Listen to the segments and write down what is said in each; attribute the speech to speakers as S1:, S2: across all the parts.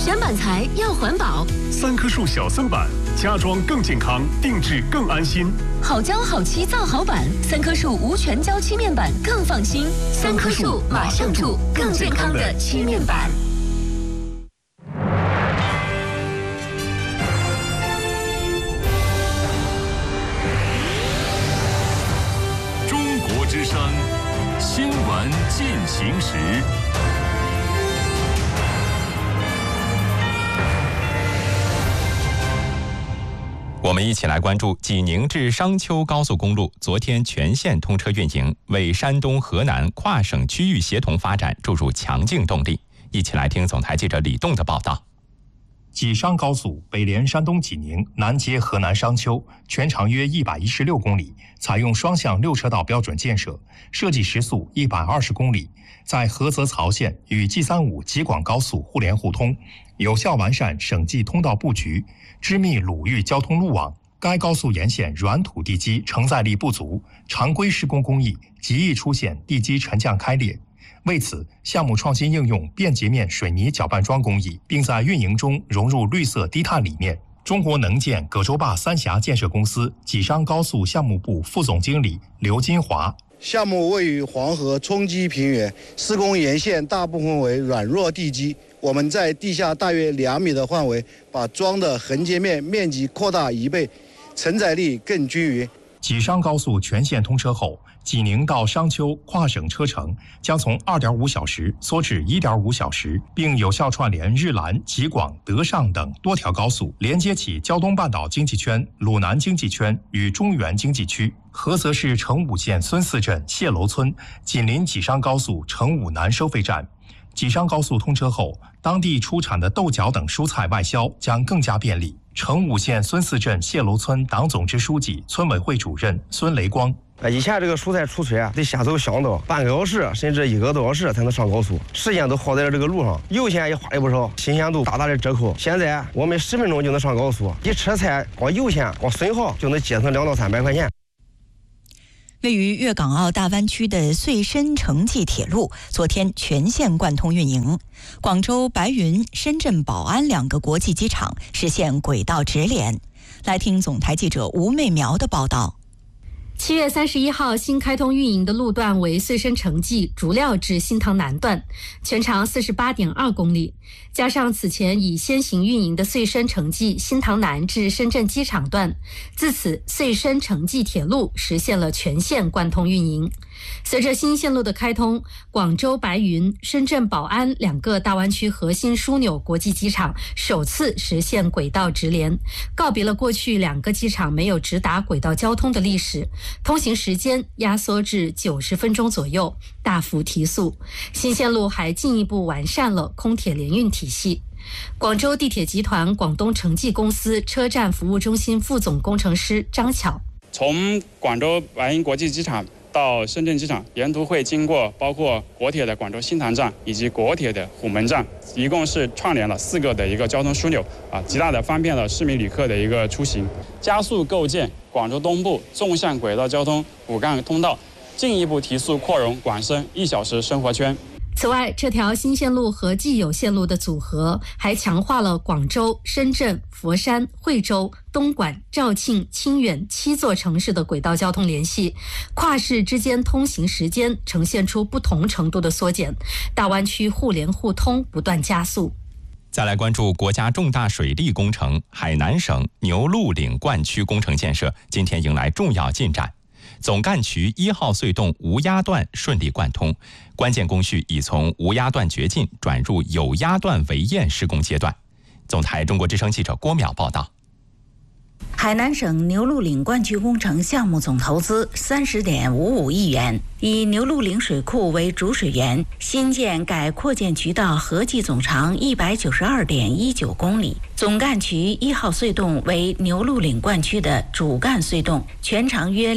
S1: 选板材要环保
S2: ，3棵树小森板，家装更健康，定制更安心。
S1: 好胶好漆造好板，3棵树无全胶漆面板更放心。3棵树马上住更健康的漆面板。
S3: 中国之声，新闻进行时。
S4: 我们一起来关注济宁至商丘高速公路昨天全线通车运营，为山东、河南跨省区域协同发展注入强劲动力。一起来听总台记者李栋的报道。
S5: 济商高速北连山东济宁，南接河南商丘，全长约116公里，采用双向6车道标准建设，设计时速120公里，在菏泽曹县与 G35 济广高速互联互通，有效完善省际通道布局，织密鲁豫交通路网。该高速沿线软土地基承载力不足，常规施工工艺极易出现地基沉降开裂。为此，项目创新应用便捷面水泥搅拌桩工艺，并在运营中融入绿色低碳理念。中国能建葛洲坝三峡建设公司济商高速项目部副总经理刘金华：
S6: 项目位于黄河冲积平原，施工沿线大部分为软弱地基。我们在地下大约2米的范围，把桩的横截面面积扩大1倍，承载力更均匀。
S5: 济商高速全线通车后，济宁到商丘跨省车程将从2.5小时缩至1.5小时，并有效串联日兰、济广、德尚等多条高速，连接起胶东半岛经济圈、鲁南经济圈与中原经济区。菏泽市成武县孙四镇谢楼村紧邻济商高速成武南收费站。济商高速通车后，当地出产的豆角等蔬菜外销将更加便利。成武县孙四镇谢楼村党总支书记、村委会主任孙雷光：
S7: 以前这个蔬菜出村得先走乡道，半个小时甚至1个多小时才能上高速，时间都耗在了这个路上，油钱也花了不少，新鲜度大大的折扣。现在我们10分钟就能上高速，一车菜光油钱光损耗就能节省200到300块钱。
S8: 位于粤港澳大湾区的穗深城际铁路昨天全线贯通运营，广州白云、深圳宝安2个国际机场实现轨道直联。来听总台记者吴媚苗的报道。
S9: 7月31号新开通运营的路段为穗深城际竹料至新塘南段，全长48.2公里，加上此前已先行运营的穗深城际新塘南至深圳机场段，自此穗深城际铁路实现了全线贯通运营。随着新线路的开通，广州白云、深圳宝安2个大湾区核心枢纽国际机场首次实现轨道直联，告别了过去2个机场没有直达轨道交通的历史，通行时间压缩至90分钟左右，大幅提速。新线路还进一步完善了空铁联运体系。广州地铁集团广东城际公司车站服务中心副总工程师张巧：
S10: 从广州白云国际机场到深圳机场，沿途会经过包括国铁的广州新塘站以及国铁的虎门站，一共是串联了4个的一个交通枢纽极大的方便了市民旅客的一个出行，加速构建广州东部纵向轨道交通骨干通道，进一步提速扩容广深1小时生活圈。
S9: 此外，这条新线路和既有线路的组合还强化了广州、深圳、佛山、惠州、东莞、肇庆、清远7座城市的轨道交通联系，跨市之间通行时间呈现出不同程度的缩减，大湾区互联互通不断加速。
S4: 再来关注国家重大水利工程海南省牛鹿岭灌区工程建设今天迎来重要进展，总干渠1号隧洞无压段顺利贯通，关键工序已从无压段掘进转入有压段围堰施工阶段。总台中国之声记者郭淼报道。
S11: 海南省牛鹿岭灌区工程项目总投资30.55亿元，以牛鹿岭水库为主水源，新建改扩建渠道合计总长192.19公里。总干渠1号隧洞为牛鹿岭灌区的主干隧洞，全长约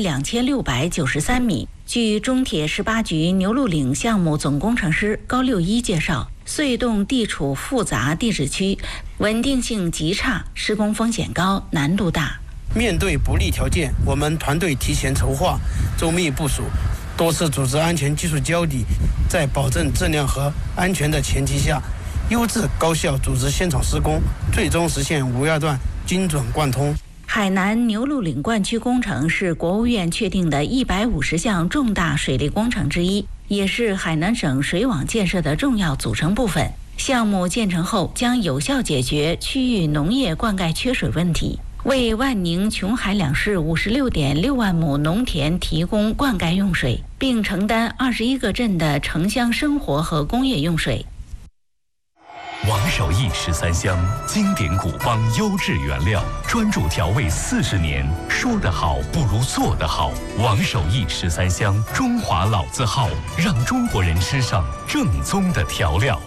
S11: 2693米。据中铁18局牛鹿岭项目总工程师高六一介绍，隧洞地处复杂地质区，稳定性极差，施工风险高，难度大。
S12: 面对不利条件，我们团队提前筹划，周密部署，多次组织安全技术交底，在保证质量和安全的前提下， 优质高效组织现场施工，最终实现无压断、精准贯通。
S11: 海南牛路岭灌区工程是国务院确定的150项重大水利工程之一，也是海南省水网建设的重要组成部分。项目建成后将有效解决区域农业灌溉缺水问题，为万宁琼海两市56.6万亩农田提供灌溉用水，并承担21个镇的城乡生活和工业用水。
S13: 王守义13香，经典古方优质原料，专注调味40年。说得好不如做得好。王守义13香，中华老字号，让中国人吃上正宗的调料。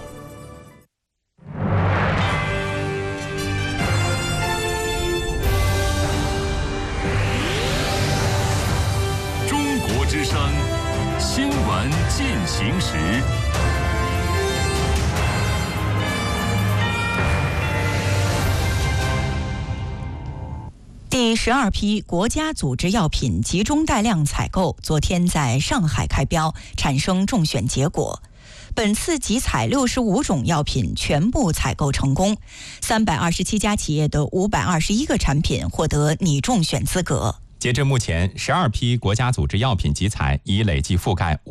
S3: 中国之声，新闻进行时。
S8: 第12批国家组织药品集中带量采购昨天在上海开标，产生中选结果。本次集采65种药品全部采购成功，327家企业的521个产品获得拟中选资格。
S4: 截至目前，12批国家组织药品集采已累计覆盖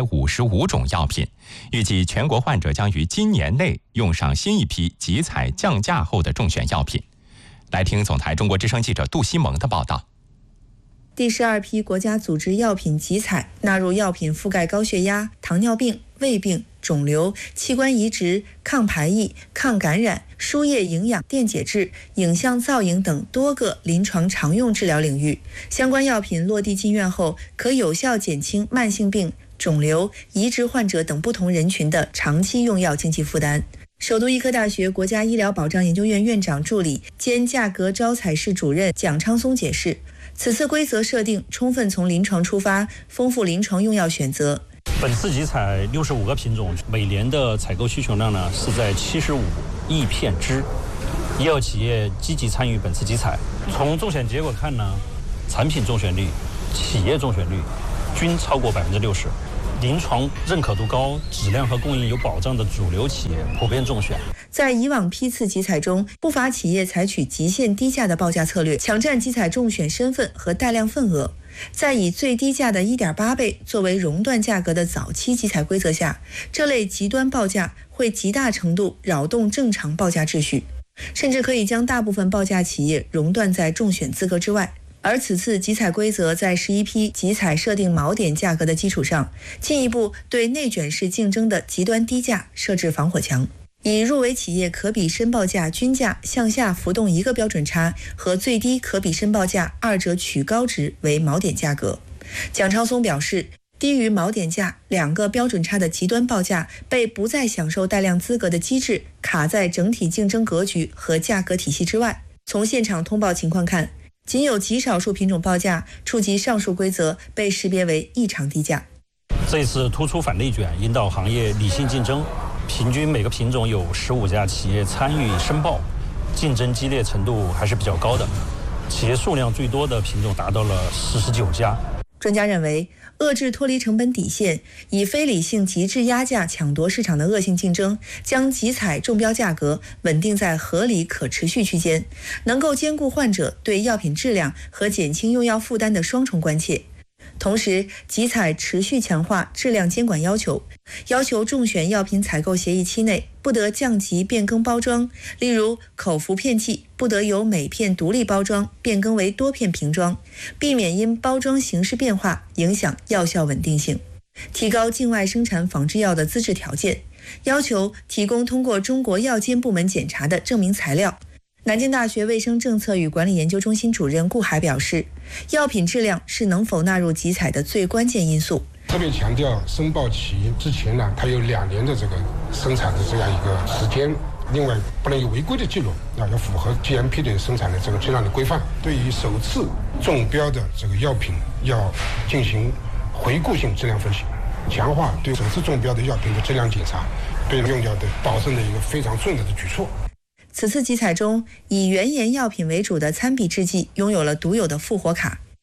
S4: 555种药品，预计全国患者将于今年内用上新一批集采降价后的中选药品。来听总台中国之声记者杜西蒙的报道。
S14: 第12批国家组织药品集采纳入药品覆盖高血压、糖尿病、胃病、肿瘤、器官移植、抗排异、抗感染、输液营养、电解质、影像造影等多个临床常用治疗领域。相关药品落地进院后，可有效减轻慢性病、肿瘤、移植患者等不同人群的长期用药经济负担。首都医科大学国家医疗保障研究院院长助理兼价格招采室主任蒋昌松解释，此次规则设定充分从临床出发，丰富临床用药选择。
S15: 本次集采65个品种，每年的采购需求量呢是在75亿片支。医药企业积极参与本次集采，从中选结果看呢，产品中选率、企业中选率均超过60%。临床认可度高、质量和供应有保障的主流企业普遍中选。
S14: 在以往批次集采中，不乏企业采取极限低价的报价策略，抢占集采中选身份和带量份额。在以最低价的 1.8 倍作为熔断价格的早期集采规则下，这类极端报价会极大程度扰动正常报价秩序，甚至可以将大部分报价企业熔断在中选资格之外。而此次集采规则在11批集采设定锚点价格的基础上，进一步对内卷式竞争的极端低价设置防火墙，以入围企业可比申报价均价向下浮动1个标准差和最低可比申报价2者取高值为锚点价格。蒋昌松表示，低于锚点价2个标准差的极端报价被不再享受带量资格的机制卡在整体竞争格局和价格体系之外。从现场通报情况看，仅有极少数品种报价触及上述规则，被识别为异常低价。
S15: 这次突出反内卷，引导行业理性竞争，平均每个品种有15家企业参与申报，竞争激烈程度还是比较高的。企业数量最多的品种达到了49家。
S14: 专家认为，遏制脱离成本底线，以非理性极致压价抢夺市场的恶性竞争，将集采中标价格稳定在合理可持续区间，能够兼顾患者对药品质量和减轻用药负担的双重关切。同时，集采持续强化质量监管要求，要求中选药品采购协议期内不得降级变更包装，例如口服片剂不得由每片独立包装变更为多片瓶装，避免因包装形式变化影响药效稳定性。提高境外生产仿制药的资质条件，要求提供通过中国药监部门检查的证明材料。南京大学卫生政策与管理研究中心主任顾海表示，药品质量是能否纳入集采的最关键因素。
S16: 特别强调申报期之前呢，它有2年的这个生产的这样一个时间，另外不能有违规的记录，要符合 GMP 的生产的这个质量的规范。对于首次中标的这个药品，要进行回顾性质量分析，强化对首次中标的药品的质量检查，对用药的保证的一个非常重要的举措。
S14: 此次集采中，以原研药品为主的参比制剂拥有了独有的复活卡。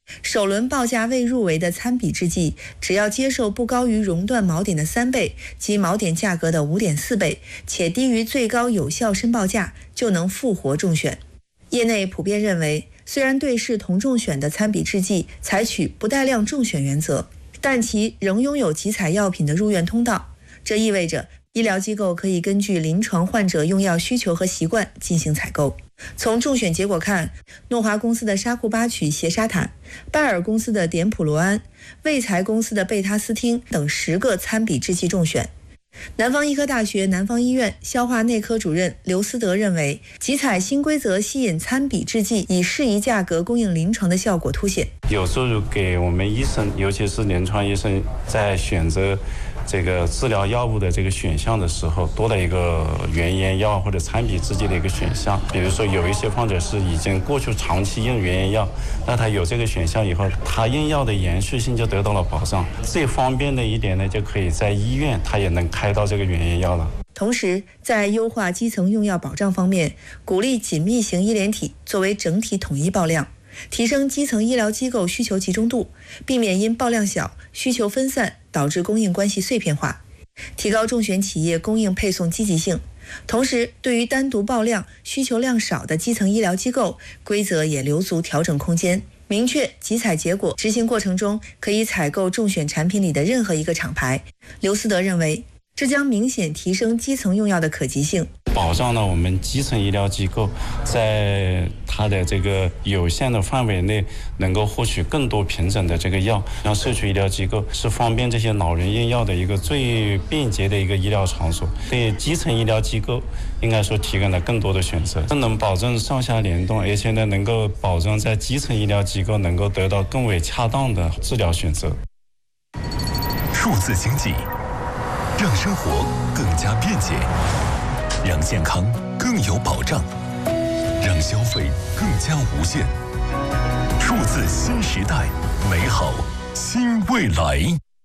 S14: 首轮报价未入围的参比制剂，只要接受不高于熔断锚点的3倍及锚点价格的5.4倍，且低于最高有效申报价，就能复活中选。业内普遍认为，虽然对视同中选的参比制剂采取不带量中选原则，但其仍拥有集采药品的入院通道，这意味着医疗机构可以根据临床患者用药需求和习惯进行采购。从中选结果看，诺华公司的沙库巴曲缬沙坦、拜耳公司的碘普罗安、卫材公司的贝他斯汀等10个参比制剂中选。南方医科大学南方医院消化内科主任刘思德认为，集采新规则吸引参比制剂以适宜价格供应临床的效果凸显。
S17: 有时候给我们医生，尤其是临床医生，在选择这个治疗药物的这个选项的时候，多了一个原研药或者参比制剂的一个选项。比如说有一些患者是已经过去长期用原研药，那他有这个选项以后，他用药的延续性就得到了保障。最方便的一点呢，就可以在医院他也能开到这个原研药了。
S14: 同时，在优化基层用药保障方面，鼓励紧密型医联体作为整体统一报量，提升基层医疗机构需求集中度，避免因报量小、需求分散导致供应关系碎片化，提高中选企业供应配送积极性。同时，对于单独报量、需求量少的基层医疗机构，规则也留足调整空间，明确集采结果，执行过程中可以采购中选产品里的任何一个厂牌。刘思德认为，这将明显提升基层用药的可及性，
S17: 保障了我们基层医疗机构在它的这个有限的范围内能够获取更多品种的这个药。像社区医疗机构是方便这些老人用药的一个最便捷的一个医疗场所，对基层医疗机构应该说提供了更多的选择，能保证上下联动，而且呢能够保证在基层医疗机构能够得到更为恰当的治疗选择。
S13: 数字经济让生活更加便捷，让健康更有保障，让消费更加无限。数字新时代，美好新未来。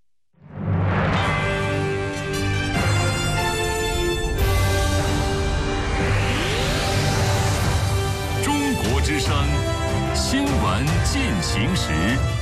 S3: 中国之声新闻进行时。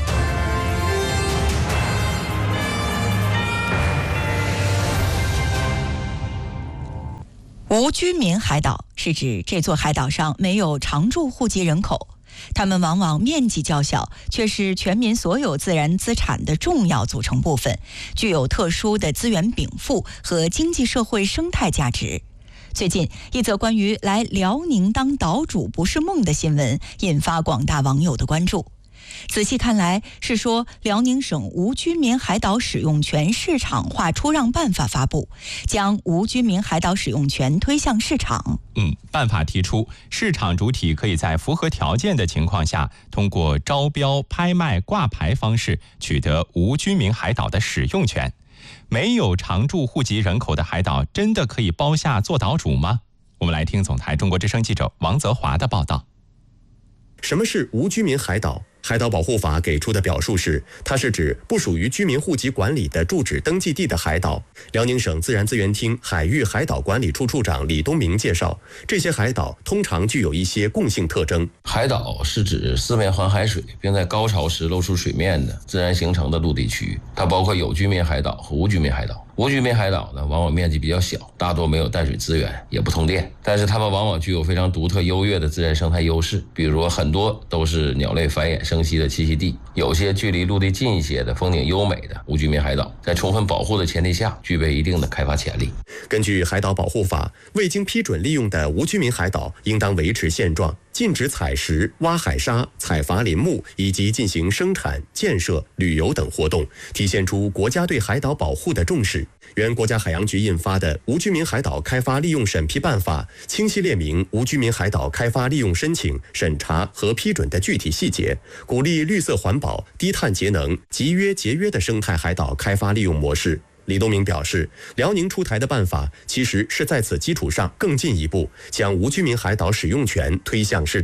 S8: 无居民海岛是指这座海岛上没有常住户籍人口，它们往往面积较小，却是全民所有自然资产的重要组成部分，具有特殊的资源禀赋和经济社会生态价值。最近，一则关于来辽宁当岛主不是梦的新闻引发广大网友的关注。仔细看来，是说辽宁省无居民海岛使用权市场化出让办法发布，将无居民海岛使用权推向市场。
S4: 办法提出，市场主体可以在符合条件的情况下，通过招标、拍卖、挂牌方式取得无居民海岛的使用权。没有常住户籍人口的海岛，真的可以包下做岛主吗？我们来听总台中国之声记者王泽华的报道。
S18: 什么是无居民海岛？海岛保护法给出的表述是，它是指不属于居民户籍管理的住址登记地的海岛。辽宁省自然资源厅海域海岛管理处处长李东明介绍，这些海岛通常具有一些共性特征。
S19: 海岛是指四面环海水，并在高潮时露出水面的自然形成的陆地区域，它包括有居民海岛和无居民海岛。无居民海岛呢，往往面积比较小，大多没有淡水资源，也不通电，但是它们往往具有非常独特优越的自然生态优势，比如很多都是鸟类繁衍生息的栖息地。有些距离陆地近一些的风景优美的无居民海岛，在充分保护的前提下，具备一定的开发潜力。
S18: 根据海岛保护法，未经批准利用的无居民海岛应当维持现状，禁止采石、挖海沙、采伐林木以及进行生产、建设、旅游等活动，体现出国家对海岛保护的重视。原国家海洋局印发的《无居民海岛开发利用审批办法》清晰列明无居民海岛开发利用申请、审查和批准的具体细节，鼓励绿色环保、低碳节能、集约节约的生态海岛开发利用模式。李东明表示，辽宁出台的办法其实是在此基础上更进一步，将无居民海岛使用权推向市场。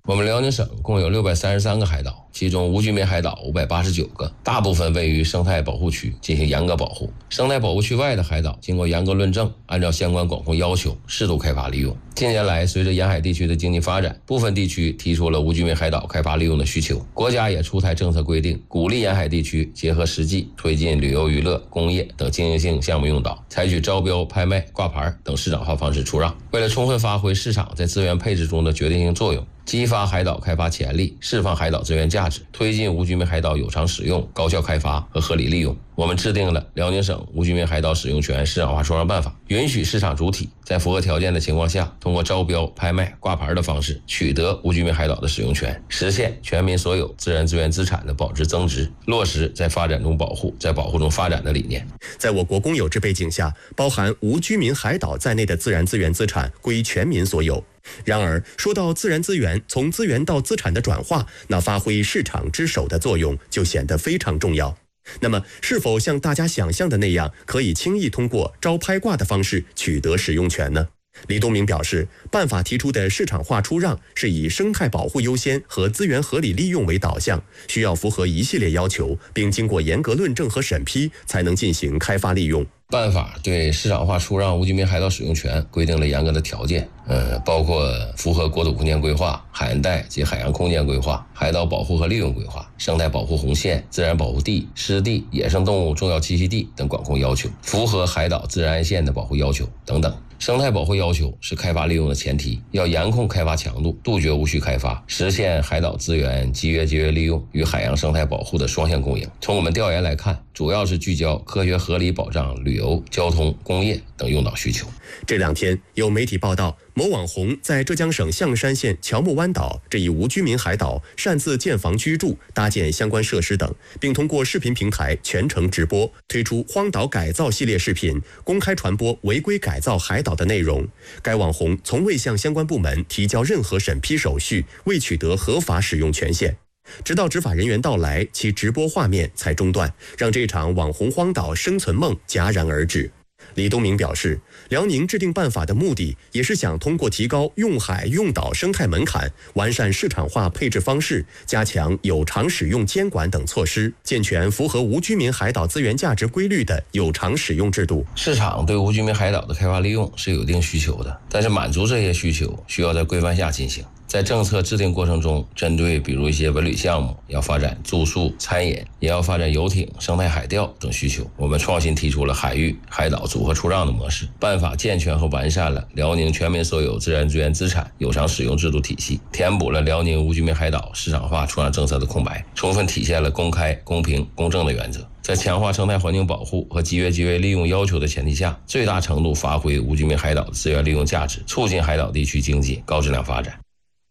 S19: 我们辽宁省共有633个海岛，其中无居民海岛589个，大部分位于生态保护区进行严格保护。生态保护区外的海岛经过严格论证，按照相关管控要求适度开发利用。近年来，随着沿海地区的经济发展，部分地区提出了无居民海岛开发利用的需求，国家也出台政策规定，鼓励沿海地区结合实际，推进旅游娱乐、工业等经营性项目用岛，采取招标、拍卖、挂牌等市场化方式出让。为了充分发挥市场在资源配置中的决定性作用，激发海岛开发潜力，释放海岛资源价值，推进无居民海岛有偿使用、高效开发和合理利用，我们制定了辽宁省无居民海岛使用权市场化出让办法，允许市场主体在符合条件的情况下，通过招标、拍卖、挂牌的方式取得无居民海岛的使用权，实现全民所有自然资源资产的保值增值，落实在发展中保护，在保护中发展的理念。
S18: 在我国公有制背景下，包含无居民海岛在内的自然资源资产归全民所有。然而，说到自然资源从资源到资产的转化，那发挥市场之首的作用就显得非常重要。那么，是否像大家想象的那样，可以轻易通过招拍挂的方式取得使用权呢？李东明表示，办法提出的市场化出让是以生态保护优先和资源合理利用为导向，需要符合一系列要求，并经过严格论证和审批，才能进行开发利用。
S19: 办法对市场化出让无居民海岛使用权规定了严格的条件，包括符合国土空间规划、海岸带及海洋空间规划、海岛保护和利用规划、生态保护红线、自然保护地、湿地、野生动物重要栖息地等管控要求，符合海岛自然岸线的保护要求等等。生态保护要求是开发利用的前提，要严控开发强度，杜绝无序开发，实现海岛资源集约节约利用与海洋生态保护的双向共赢。从我们调研来看，主要是聚焦科学合理保障旅游、交通、工业等用岛需求。
S18: 这两天有媒体报道，某网红在浙江省象山县乔木湾岛这一无居民海岛擅自建房居住、搭建相关设施等，并通过视频平台全程直播，推出荒岛改造系列视频，公开传播违规改造海岛的内容。该网红从未向相关部门提交任何审批手续，未取得合法使用权限。直到执法人员到来，其直播画面才中断，让这场网红荒岛生存梦戛然而止。李东明表示，辽宁制定办法的目的也是想通过提高用海用岛生态门槛，完善市场化配置方式，加强有偿使用监管等措施，健全符合无居民海岛资源价值规律的有偿使用制度。
S19: 市场对无居民海岛的开发利用是有一定需求的，但是满足这些需求需要在规范下进行。在政策制定过程中，针对比如一些文旅项目，要发展住宿、餐饮，也要发展游艇、生态海钓等需求，我们创新提出了海域、海岛组合出让的模式。办法健全和完善了辽宁全民所有自然资源资产有偿使用制度体系，填补了辽宁无居民海岛市场化出让政策的空白，充分体现了公开、公平、公正的原则。在强化生态环境保护和集约利用要求的前提下，最大程度发挥无居民海岛的资源利用价值，促进海岛地区经济高质量发展。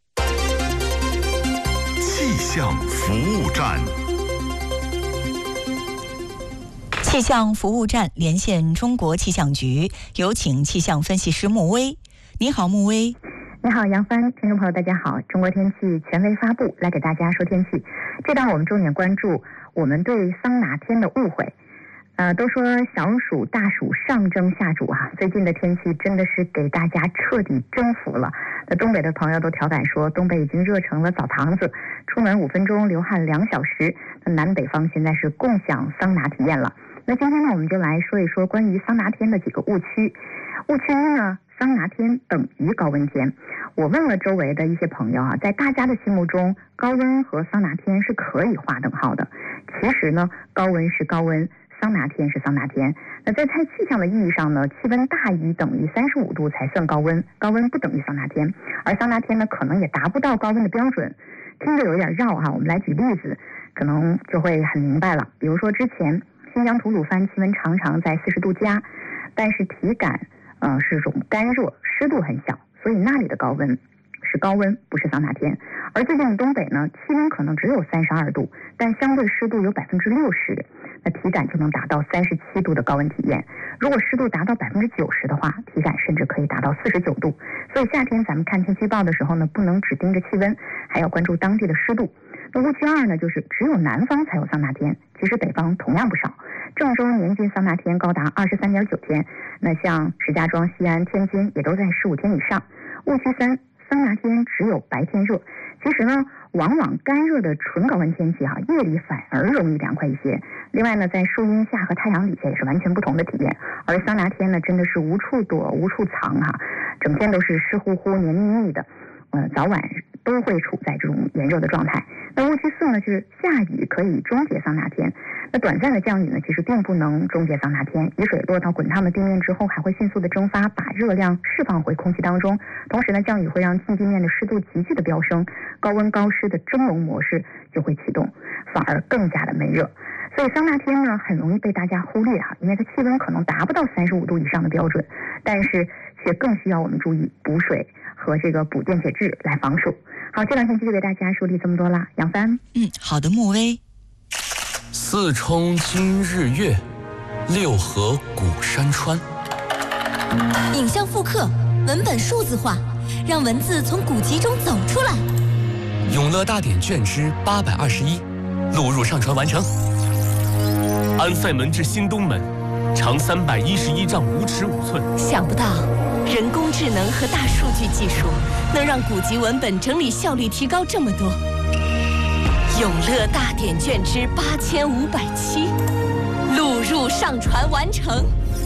S13: 气象服务站，
S8: 气象服务站连线中国气象局，有请气象分析师穆威。你好，穆威。
S20: 你好，杨帆，听众朋友大家好。中国天气权威发布，来给大家说天气。这档我们重点关注我们对桑拿天的误会。都说小暑大暑上蒸下煮啊，最近的天气真的是给大家彻底征服了。那东北的朋友都调侃说，东北已经热成了澡堂子，出门5分钟流汗2小时。那南北方现在是共享桑拿体验了。那今天呢，我们就来说一说关于桑拿天的几个误区。误区一呢，桑拿天等于高温天。我问了周围的一些朋友啊，在大家的心目中，高温和桑拿天是可以划等号的。其实呢，高温是高温，桑拿天是桑拿天。那在气象的意义上呢，气温大于等于35度才算高温，高温不等于桑拿天。而桑拿天呢，可能也达不到高温的标准。听着有点绕哈，我们来举例子，可能就会很明白了。比如说之前新疆吐鲁番气温常常在40度加，但是体感是种干热，湿度很小，所以那里的高温是高温，不是桑拿天。而最近的东北呢，气温可能只有32度，但相对湿度有60%，那体感就能达到37度的高温体验。如果湿度达到90%的话，体感甚至可以达到49度。所以夏天咱们看天气预报的时候呢，不能只盯着气温，还要关注当地的湿度。那误区2呢，就是只有南方才有桑拿天，其实北方同样不少。郑州年均桑拿天高达23.9天，那像石家庄、西安、天津也都在15天以上。误区3， 桑拿天只有白天热。其实呢，往往干热的纯高温天气夜里反而容易凉快一些。另外呢，在树荫下和太阳底下也是完全不同的体验。而桑拿天呢，真的是无处躲无处藏整天都是湿乎乎黏腻腻的，早晚都会处在这种炎热的状态。那误区4呢，就是下雨可以终结桑拿天。那短暂的降雨呢，其实并不能终结桑拿天。雨水落到滚烫的地面之后，还会迅速的蒸发，把热量释放回空气当中。同时呢，降雨会让近地面的湿度急剧的飙升，高温高湿的蒸笼模式就会启动，反而更加的闷热。所以桑拿天呢，很容易被大家忽略因为它气温可能达不到35度以上的标准，但是却更需要我们注意补水和这个补电解质来防暑。好，这2天就给大家梳理这么多了。杨帆，
S8: 好的，穆威。
S21: 四冲今日月，6合古山川。
S1: 影像复刻，文本数字化，让文字从古籍中走出来。
S21: 永乐大典卷之821，录入上传完成。安塞门至新东门，长311丈5尺5寸。
S1: 想不到，人工智能和大数据技术能让古籍文本整理效率提高这么多。永乐大典卷之8507，录入上传完成。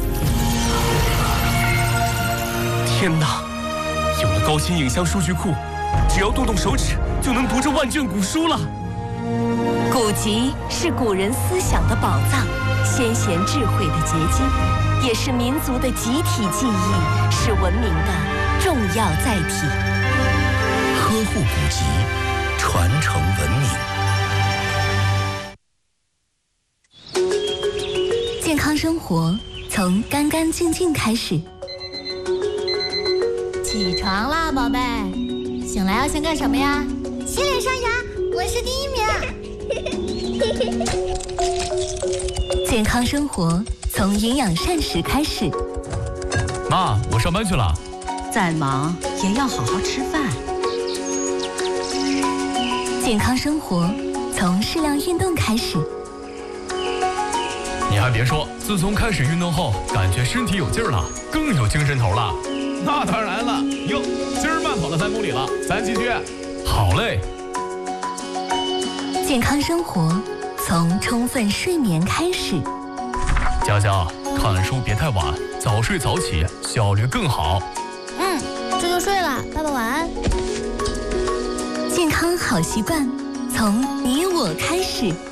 S21: 天哪！有了高清影像数据库，只要动动手指就能读这万卷古书了。
S1: 古籍是古人思想的宝藏，先贤智慧的结晶，也是民族的集体记忆，是文明的重要载体。
S13: 呵护古籍，传承文明。
S1: 健康生活从干干净净开始。
S22: 起床啦，宝贝！醒来要先干什么呀？
S23: 洗脸刷牙，我是第1名。
S1: 健康生活从营养膳食开始。
S21: 妈，我上班去了。
S24: 再忙也要好好吃饭。
S1: 健康生活从适量运动开始。
S21: 你还别说，自从开始运动后，感觉身体有劲儿了，更有精神头了。
S25: 那当然了，哟，今儿慢跑了3公里了，咱继续。
S21: 好嘞。
S1: 健康生活从充分睡眠开始。
S21: 佳佳，看书别太晚，早睡早起，效率更好。
S23: 这就睡了，爸爸晚安。
S1: 健康好习惯从你我开始。